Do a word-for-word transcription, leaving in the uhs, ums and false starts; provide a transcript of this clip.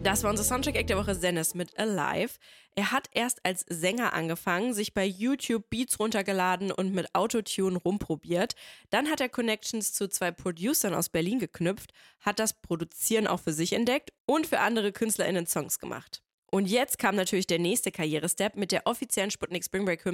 Das war unser Soundtrack-Act der Woche, Zennis mit Alive. Er hat erst als Sänger angefangen, sich bei YouTube Beats runtergeladen und mit Autotune rumprobiert. Dann hat er Connections zu zwei Producern aus Berlin geknüpft, hat das Produzieren auch für sich entdeckt und für andere KünstlerInnen Songs gemacht. Und jetzt kam natürlich der nächste Karrierestep mit der offiziellen Sputnik Spring Break Hymne